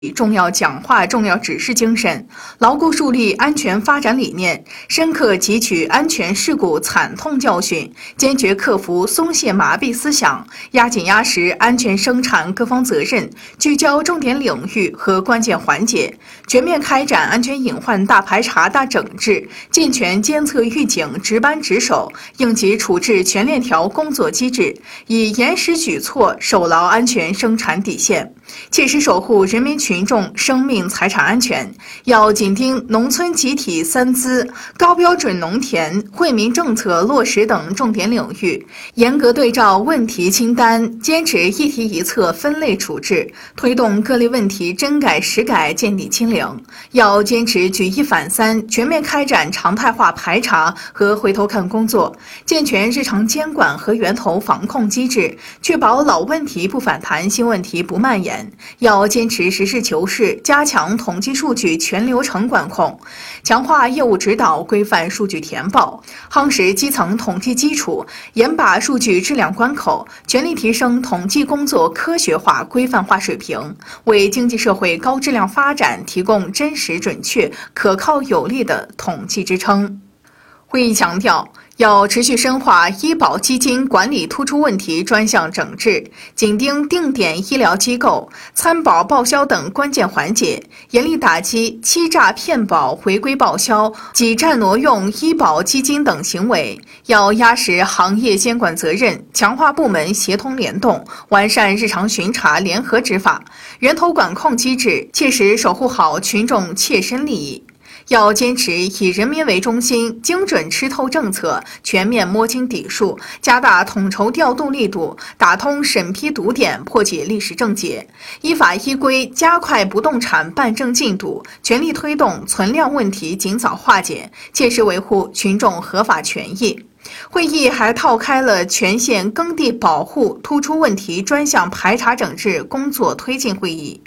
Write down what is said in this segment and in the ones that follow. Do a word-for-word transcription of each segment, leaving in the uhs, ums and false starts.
重要讲话、重要指示精神，牢固树立安全发展理念，深刻汲取安全事故惨痛教训，坚决克服松懈麻痹思想，压紧压实安全生产各方责任，聚焦重点领域和关键环节，全面开展安全隐患大排查、大整治，健全监测预警、值班值守、应急处置全链条工作机制，以严实举措守牢安全生产底线，切实守护人民群众生命财产安全。要紧盯农村集体三资、高标准农田、惠民政策落实等重点领域，严格对照问题清单，坚持一题一策分类处置，推动各类问题真改实改见底清零。要坚持举一反三，全面开展常态化排查和回头看工作，健全日常监管和源头防控机制，确保老问题不反弹，新问题不蔓延。要坚持实事求是，加强统计数据全流程管控，强化业务指导，规范数据填报，夯实基层统计基础，严把数据质量关口，全力提升统计工作科学化、规范化水平，为经济社会高质量发展提供真实、准确、可靠、有力的统计支撑。会议强调，要持续深化医保基金管理突出问题专项整治，紧盯定点医疗机构、参保报销等关键环节，严厉打击欺诈骗保、违规报销、挤占挪用医保基金等行为。要压实行业监管责任，强化部门协同联动，完善日常巡查联合执法、源头管控机制，切实守护好群众切身利益。要坚持以人民为中心，精准吃透政策，全面摸清底数，加大统筹调度力度，打通审批堵点，破解历史症结，依法依规加快不动产办证进度，全力推动存量问题尽早化解，切实维护群众合法权益。会议还召开了全县耕地保护突出问题专项排查整治工作推进会议。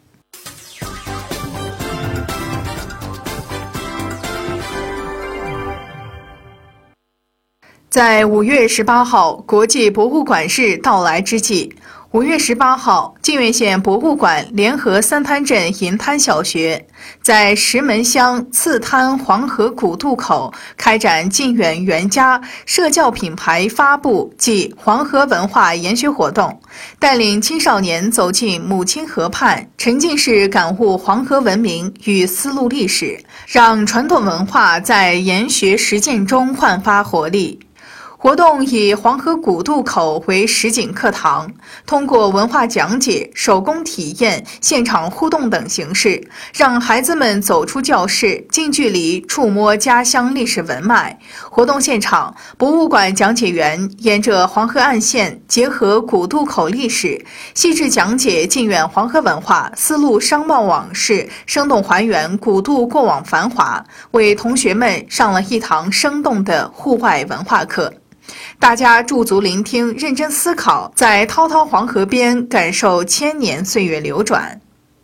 在五月十八号国际博物馆日到来之际，五月十八号，泾源县博物馆联合三滩镇银滩小学在石门乡次滩黄河古渡口开展泾源原家社教品牌发布暨黄河文化研学活动，带领青少年走进母亲河畔，沉浸式感悟黄河文明与丝路历史，让传统文化在研学实践中焕发活力。活动以黄河古渡口为实景课堂，通过文化讲解、手工体验、现场互动等形式，让孩子们走出教室，近距离触摸家乡历史文脉。活动现场，博物馆讲解员沿着黄河岸线，结合古渡口历史，细致讲解泾源黄河文化、丝路商贸往事，生动还原古渡过往繁华，为同学们上了一堂生动的户外文化课。大家驻足聆听，认真思考，在滔滔黄河边感受千年岁月流转。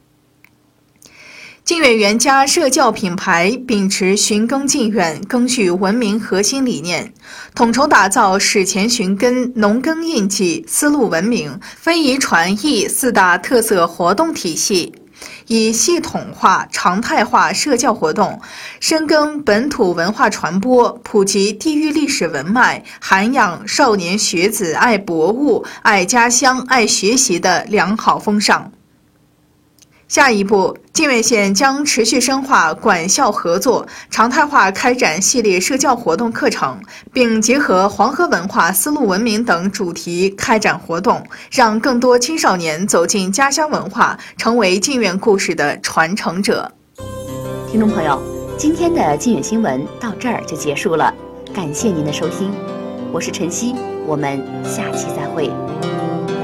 泾源原家社教品牌秉持寻根泾源、赓续文明核心理念，统筹打造史前寻根、农耕印记、丝路文明、非遗传艺四大特色活动体系，以系统化、常态化社教活动，深耕本土文化传播，普及地域历史文脉，涵养少年学子爱博物、爱家乡、爱学习的良好风尚。下一步，泾源县将持续深化管校合作，常态化开展系列社教活动课程，并结合黄河文化、丝路文明等主题开展活动，让更多青少年走进家乡文化，成为泾源故事的传承者。 听众朋友，今天的泾源新闻到这儿就结束了，感谢您的收听，我是晨曦，我们下期再会。